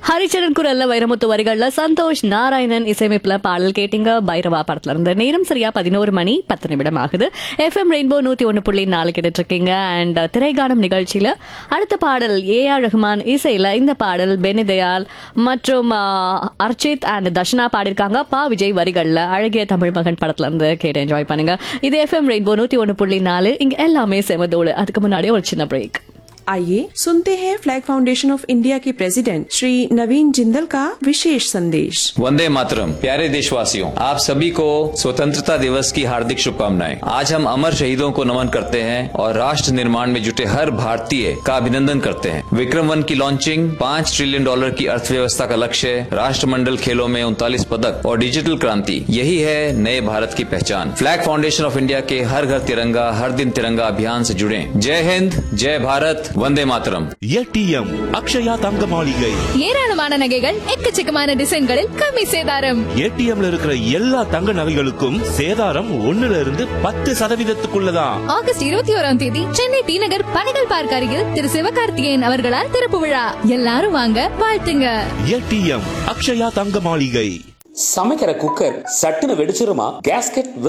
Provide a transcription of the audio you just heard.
ஹரிச்சரன் குரல்ல வைரமுத்து வரிகள்ல சந்தோஷ் நாராயணன் இசையமைப்புல பாடல் கேட்டீங்க. பைரவா படத்துல இருந்து. நேரம் சரியா 11:10 ஆகுது. FM ரெயின்போ 101.4 கேட்டுட்டு இருக்கீங்க. அண்ட் திரைகானம் நிகழ்ச்சியில அடுத்த பாடல் AR ரஹ்மான் இசையில இந்த பாடல் பெனிதயால் மற்றும் அர்ச்சித் அண்ட் தர்ஷனா பாடிருக்காங்க. விஜய் வரிகள்ல அழகிய தமிழ் மகன் படத்துல இருந்து கேட்டு என்ஜாய் பண்ணுங்க. இது FM ரெயின்போ 101.4. இங்க எல்லாமே செமதோடு. அதுக்கு முன்னாடியே ஒரு சின்ன பிரேக். आइए सुनते हैं फ्लैग फाउंडेशन ऑफ इंडिया के प्रेसिडेंट श्री नवीन जिंदल का विशेष संदेश। वंदे मातरम। प्यारे देशवासियों, आप सभी को स्वतंत्रता दिवस की हार्दिक शुभकामनाएं। आज हम अमर शहीदों को नमन करते हैं और राष्ट्र निर्माण में जुटे हर भारतीय का अभिनंदन करते हैं। विक्रम-1 की लॉन्चिंग, $5 ट्रिलियन की अर्थव्यवस्था का लक्ष्य, राष्ट्रमंडल खेलों में 39 पदक और डिजिटल क्रांति, यही है नए भारत की पहचान। फ्लैग फाउंडेशन ऑफ इंडिया के हर घर तिरंगा हर दिन तिरंगा अभियान से जुड़े। जय हिंद, जय भारत, वंदे मातरम। ATM அக்ஷயா தங்க மாளிகை. ஏராளமான நகைகள், எக்கச்சக்கமான டிசைன்களில் கம்மி சேதாரம். ATMல இருக்கிற எல்லா தங்க நகைகளுக்கும் சேதாரம் 1% ஆகஸ்ட் 21ஆம் தேதி சென்னை டி நகர் பணிகள் பார்க் அருகில் திரு சிவகார்த்திகேயன் அவர்களால் திறப்பு விழா. எல்லாரும் வாங்க, வாழ்த்துங்க. ATM அக்ஷயா தங்க மாளிகை. சமைக்கிற குக்கர் சட்டுன்னு வெடிச்சிருமா? கேஸ்கெட்